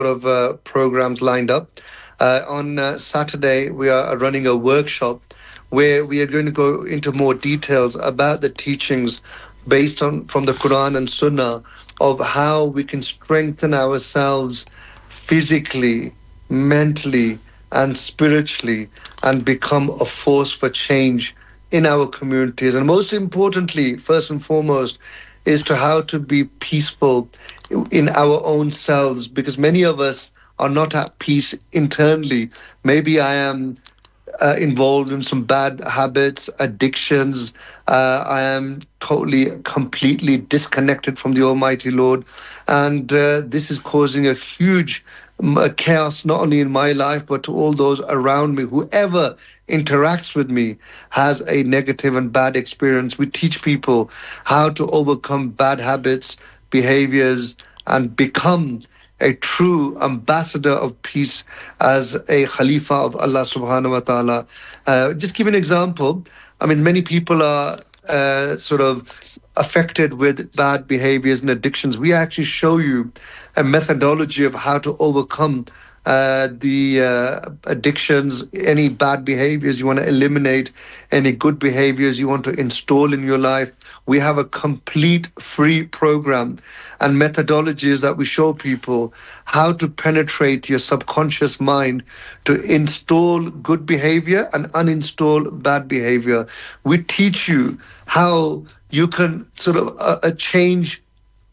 programs lined up. On Saturday, we are running a workshop where we are going to go into more details about the teachings based on from the Quran and Sunnah of how we can strengthen ourselves physically, mentally, and spiritually and become a force for change in our communities. And most importantly, first and foremost, is to how to be peaceful in our own selves, because many of us are not at peace internally. Maybe I am involved in some bad habits, addictions. I am totally, completely disconnected from the Almighty Lord. And this is causing a huge chaos, not only in my life, but to all those around me. Whoever interacts with me has a negative and bad experience. We teach people how to overcome bad habits, behaviors, and become a true ambassador of peace as a Khalifa of Allah subhanahu wa ta'ala. Just give an example. I mean, many people are sort of affected with bad behaviors and addictions. We actually show you a methodology of how to overcome the addictions, any bad behaviors you want to eliminate, any good behaviors you want to install in your life. We have a complete free program and methodologies that we show people how to penetrate your subconscious mind to install good behavior and uninstall bad behavior. We teach you how you can sort of change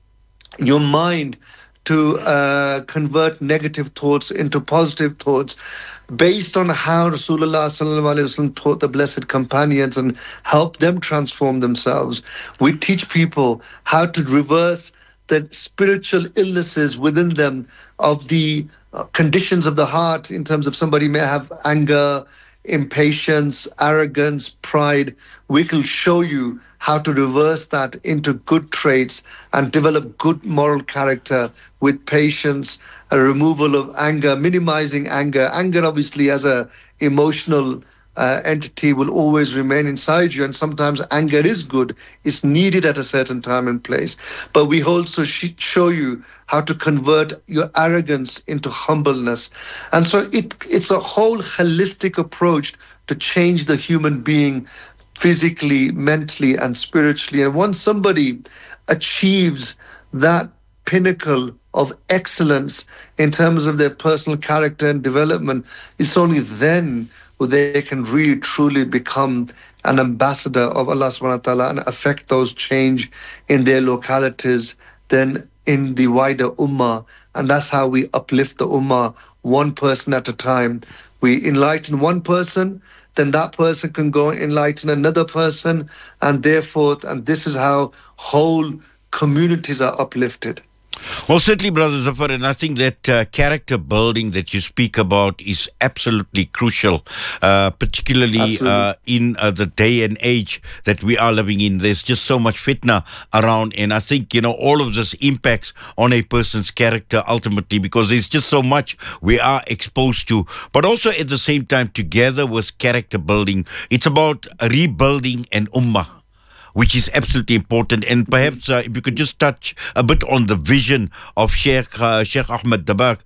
your mind to convert negative thoughts into positive thoughts based on how Rasulullah sallallahu alaihi wasallam taught the blessed companions and help them transform themselves. We teach people how to reverse the spiritual illnesses within them of the conditions of the heart, in terms of somebody may have anger, impatience, arrogance, pride. We can show you how to reverse that into good traits and develop good moral character with patience, a removal of anger, minimizing anger. Anger, obviously, as a emotional entity will always remain inside you, and sometimes anger is good. It's needed at a certain time and place. But we also show you how to convert your arrogance into humbleness. And so it's a whole holistic approach to change the human being physically, mentally, and spiritually. And once somebody achieves that pinnacle of excellence in terms of their personal character and development, it's only then they can really truly become an ambassador of Allah subhanahu wa ta'ala and affect those change in their localities, then in the wider ummah. And that's how we uplift the ummah, one person at a time. We enlighten one person, then that person can go and enlighten another person, and therefore, and this is how whole communities are uplifted. Well, certainly, Brother Zafar, and I think that character building that you speak about is absolutely crucial, particularly in the day and age that we are living in. There's just so much fitna around, and I think, all of this impacts on a person's character ultimately, because there's just so much we are exposed to. But also at the same time, together with character building, it's about rebuilding an ummah, which is absolutely important. And perhaps if you could just touch a bit on the vision of Sheikh Ahmed Dabbagh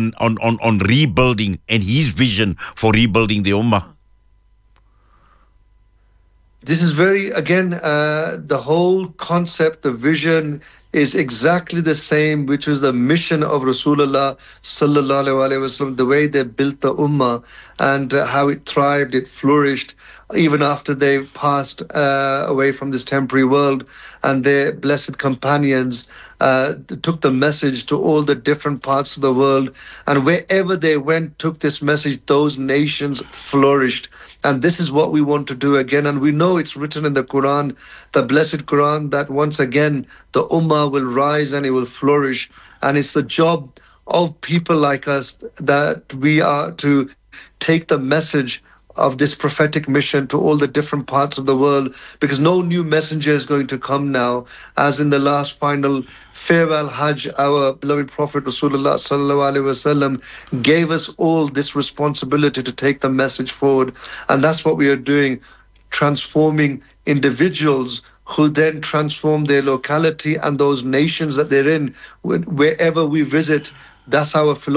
on rebuilding and his vision for rebuilding the Ummah. This is the whole concept, the vision is exactly the same, which was the mission of Rasulullah sallallahu alaihi wasallam, the way they built the Ummah and how it thrived, it flourished, even after they passed away from this temporary world, and their blessed companions took the message to all the different parts of the world, and wherever they went, took this message, those nations flourished. And this is what we want to do again. And we know it's written in the Quran, the blessed Quran, that once again the Ummah will rise and it will flourish. And it's the job of people like us that we are to take the message of this prophetic mission to all the different parts of the world, because no new messenger is going to come now. As in the last final farewell Hajj, our beloved Prophet Rasulullah sallallahu alaihi wasallam gave us all this responsibility to take the message forward. And that's what we are doing, transforming individuals who then transform their locality and those nations that they're in. Wherever we visit, That's our philosophy.